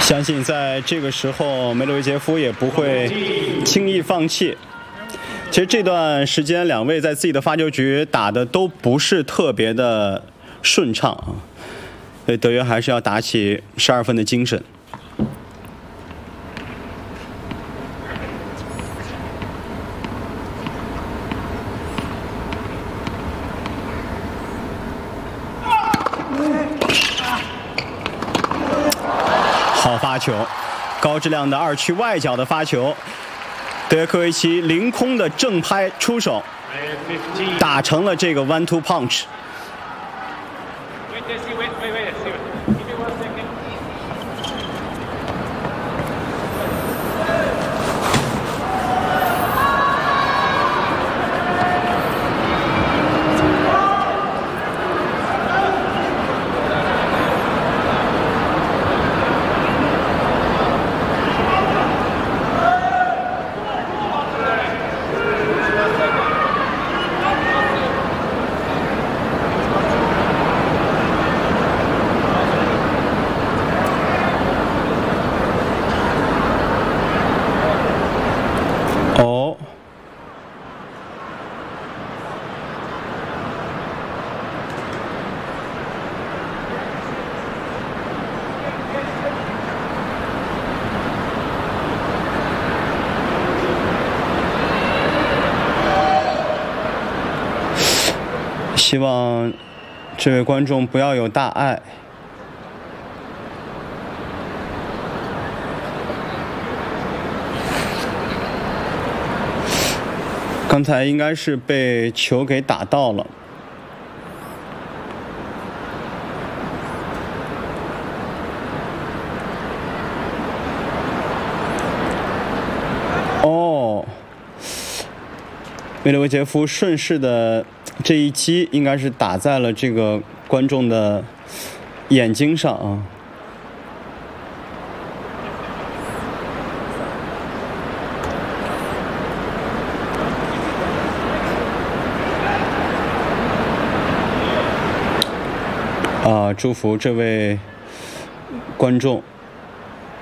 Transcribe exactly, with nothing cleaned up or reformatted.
相信在这个时候，梅德韦杰夫也不会轻易放弃。其实这段时间，两位在自己的发球局打的都不是特别的顺畅啊，所以德约还是要打起十二分的精神。 好发球，高质量的二区外角的发球，德约科维奇凌空的正拍出手，打成了这个 one two punch。哦，希望这位观众不要有大碍。 刚才应该是被球给打到了。哦，梅德韦杰夫顺势的这一击，应该是打在了这个观众的眼睛上啊。 啊，祝福这位观众